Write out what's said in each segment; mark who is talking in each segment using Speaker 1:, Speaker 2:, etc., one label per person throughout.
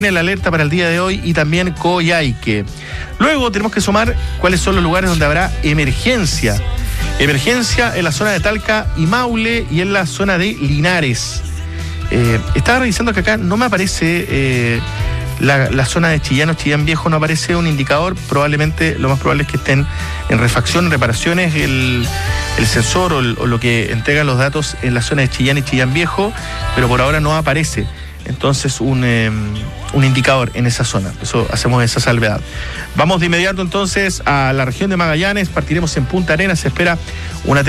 Speaker 1: la alerta para el día de hoy y también Coyhaique. Luego tenemos que sumar cuáles son los lugares donde habrá emergencia. Emergencia en la zona de Talca y Maule y en la zona de Linares. Estaba revisando que acá no me aparece la zona de Chillán Viejo, no aparece un indicador. Probablemente, lo más probable es que estén en refacción, reparaciones, el sensor o lo que entrega los datos en la zona de Chillán y Chillán Viejo, pero por ahora no aparece entonces un indicador en esa zona. Eso, hacemos esa salvedad. Vamos de inmediato entonces a la región de Magallanes. Partiremos en Punta Arenas. Se espera una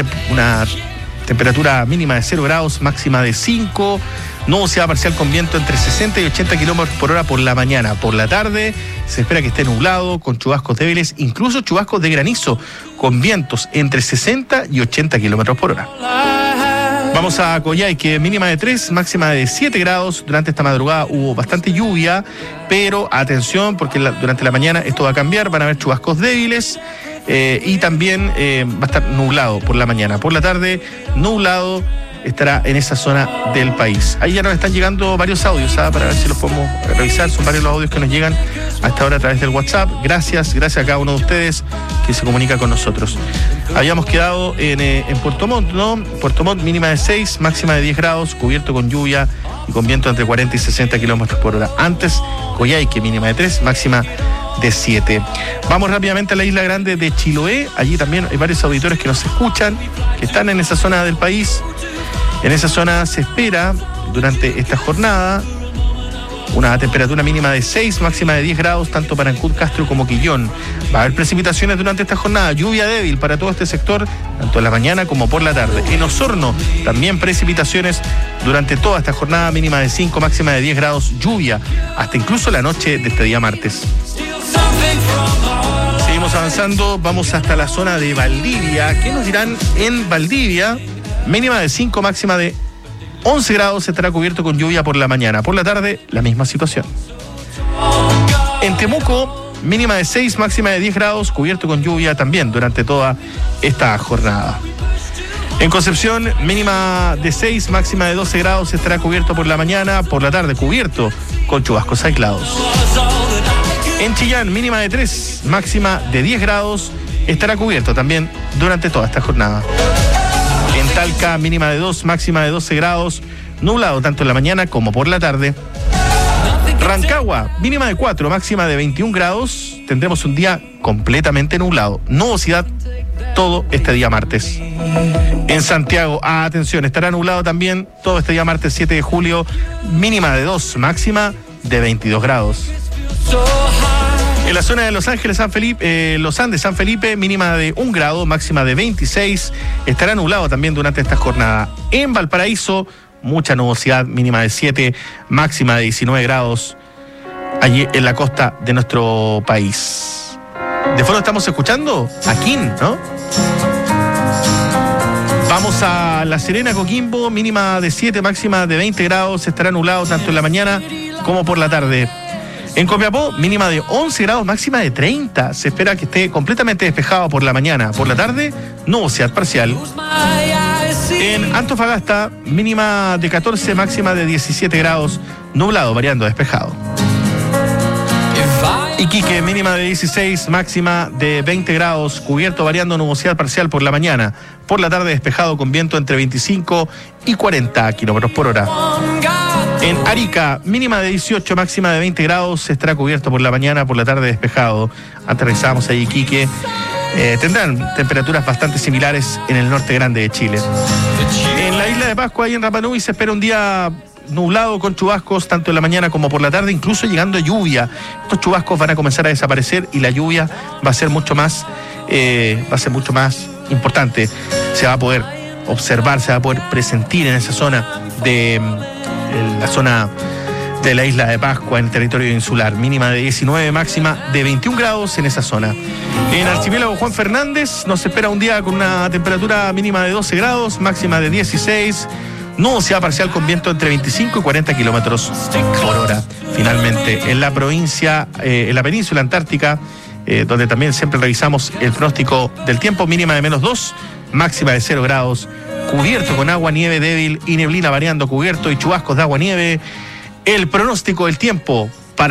Speaker 1: temperatura mínima de 0 grados, máxima de 5. Nubosidad parcial con viento entre 60 y 80 kilómetros por hora por la mañana. Por la tarde se espera que esté nublado, con chubascos débiles, incluso chubascos de granizo, con vientos entre 60 y 80 kilómetros por hora. Vamos a Coyhaique, mínima de 3, máxima de 7 grados. Durante esta madrugada hubo bastante lluvia, pero atención, porque durante la mañana esto va a cambiar, van a haber chubascos débiles y también va a estar nublado por la mañana. Por la tarde, nublado estará en esa zona del país. Ahí ya nos están llegando varios audios, para ver si los podemos revisar. Son varios los audios que nos llegan hasta ahora a través del WhatsApp. Gracias a cada uno de ustedes que se comunica con nosotros. Habíamos quedado en Puerto Montt, ¿no? Puerto Montt, mínima de 6, máxima de 10 grados, cubierto con lluvia y con viento entre 40 y 60 kilómetros por hora. Antes, Coyhaique, mínima de 3, máxima de 7. Vamos rápidamente a la isla grande de Chiloé. Allí también hay varios auditores que nos escuchan, que están en esa zona del país. En esa zona se espera, durante esta jornada, una temperatura mínima de 6, máxima de 10 grados, tanto para Ancud, Castro como Quillón. Va a haber precipitaciones durante esta jornada, lluvia débil para todo este sector, tanto en la mañana como por la tarde. En Osorno, también precipitaciones durante toda esta jornada, mínima de 5, máxima de 10 grados, lluvia, hasta incluso la noche de este día martes. Seguimos avanzando, vamos hasta la zona de Valdivia. ¿Qué nos dirán en Valdivia? Mínima de 5, máxima de 11 grados, estará cubierto con lluvia por la mañana. Por la tarde, la misma situación. En Temuco, mínima de 6, máxima de 10 grados, cubierto con lluvia también durante toda esta jornada. En Concepción, mínima de 6, máxima de 12 grados, estará cubierto por la mañana. Por la tarde, cubierto con chubascos aislados. En Chillán, mínima de 3, máxima de 10 grados, estará cubierto también durante toda esta jornada. En Talca, mínima de 2, máxima de 12 grados, nublado tanto en la mañana como por la tarde. Rancagua, mínima de 4, máxima de 21 grados, tendremos un día completamente nublado. Nubosidad todo este día martes. En Santiago, atención, estará nublado también todo este día martes 7 de julio, mínima de 2, máxima de 22 grados. En la zona de Los Ángeles, Los Andes, San Felipe, mínima de 1 grado, máxima de 26. Estará nublado también durante esta jornada. En Valparaíso, mucha nubosidad, mínima de 7, máxima de 19 grados, allí en la costa de nuestro país. De fondo estamos escuchando a Kin, ¿no? Vamos a La Serena, Coquimbo, mínima de 7, máxima de 20 grados. Estará nublado tanto en la mañana como por la tarde. En Copiapó, mínima de 11 grados, máxima de 30. Se espera que esté completamente despejado por la mañana. Por la tarde, nubosidad parcial. En Antofagasta, mínima de 14, máxima de 17 grados, nublado, variando, despejado. Iquique, mínima de 16, máxima de 20 grados, cubierto, variando, nubosidad parcial por la mañana. Por la tarde, despejado con viento entre 25 y 40 kilómetros por hora. En Arica, mínima de 18, máxima de 20 grados, estará cubierto por la mañana, por la tarde despejado. Aterrizamos ahí Iquique. Tendrán temperaturas bastante similares en el norte grande de Chile. En la isla de Pascua, ahí en Rapa Nui, se espera un día nublado con chubascos tanto en la mañana como por la tarde, incluso llegando a lluvia. Estos chubascos van a comenzar a desaparecer y la lluvia va a ser mucho más importante. Se va a poder observar, se va a poder presentir en esa zona la zona de la isla de Pascua, en el territorio insular. Mínima de 19, máxima de 21 grados en esa zona. En Archipiélago Juan Fernández nos espera un día con una temperatura mínima de 12 grados, máxima de 16. Nubosidad parcial con viento entre 25 y 40 kilómetros por hora. Finalmente, en la provincia, en la península antártica, donde también siempre revisamos el pronóstico del tiempo, mínima de -2, máxima de 0 grados, cubierto con agua, nieve débil y neblina variando, cubierto y chubascos de agua, nieve. El pronóstico del tiempo